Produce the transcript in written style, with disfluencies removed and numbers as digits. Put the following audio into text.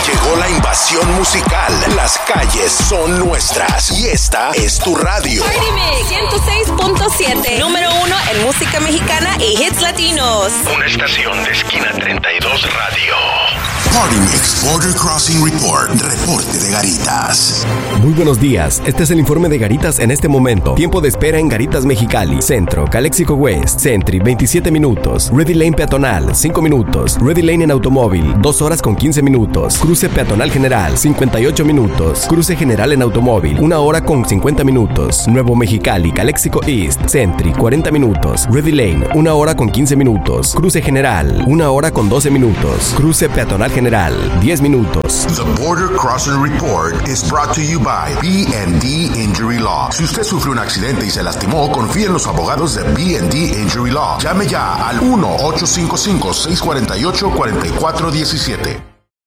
Llegó la invasión musical. Las calles son nuestras. Y esta es tu radio. Party Mix 106.7. Número 1 en música mexicana y hits latinos. Una estación de Esquina 32 Radio. Party Mix Border Crossing Report. Reporte de Garitas. Muy buenos días. Este es el informe de Garitas en este momento. Tiempo de espera en Garitas Mexicali. Centro, Calexico West, Sentry, 27 minutos. Ready Lane peatonal, 5 minutos. Ready Lane en automóvil, 2 horas con 15 minutos. Cruce peatonal general, 58 minutos. Cruce general en automóvil, 1 hora con 50 minutos. Nuevo Mexicali, Calexico East, Sentry, 40 minutos. Ready Lane, 1 hora con 15 minutos. Cruce general, 1 hora con 12 minutos. Cruce peatonal general, 10 minutos. The Border Crossing Report is brought to you by B&D Injury Law. Si usted sufrió un accidente y se lastimó, confíe en los abogados de B&D Injury Law. Llame ya al 1-855-648-4417.